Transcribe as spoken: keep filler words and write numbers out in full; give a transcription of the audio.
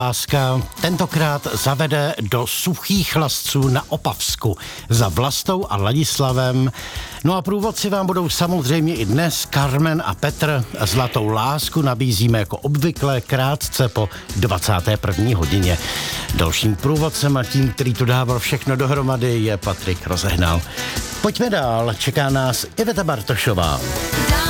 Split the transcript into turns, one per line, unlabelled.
Láska tentokrát zavede do Suchých Lasců na Opavsku za Vlastou a Ladislavem. No a průvodci vám budou samozřejmě i dnes. Carmen a Petr. Zlatou lásku nabízíme jako obvykle krátce po dvacáté první hodině. Dalším průvodcem a tím, který to dával všechno dohromady, je Patrik Rozehnal. Pojďme dál, čeká nás Iveta Bartošová.